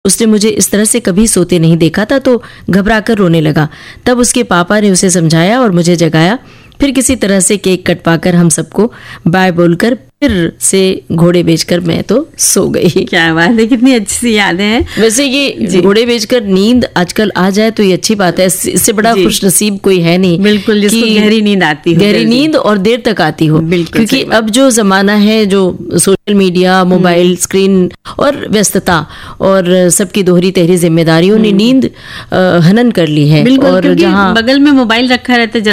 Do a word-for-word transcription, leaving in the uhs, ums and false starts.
उसने मुझे इस तरह से कभी सोते नहीं देखा था, तो घबरा कर रोने लगा। तब उसके पापा ने उसे समझाया और मुझे जगाया। फिर किसी तरह से केक कटवाकर हम सबको बाय बोलकर फिर से घोड़े बेचकर मैं तो सो गई। क्या बात है, कितनी अच्छी सी यादें हैं। वैसे ये घोड़े बेचकर नींद आजकल आ जाए तो ये अच्छी बात है। इससे बड़ा खुशनसीब कोई है नहीं। बिल्कुल, जिसको गहरी नींद आती हो, गहरी नींद और देर तक आती हो। क्योंकि अब जो जमाना है, जो सोशल मीडिया, मोबाइल स्क्रीन और व्यस्तता और सबकी दोहरी तहरी जिम्मेदारियों ने नींद हनन कर ली है। और जहाँ बगल में मोबाइल रखा रहता है,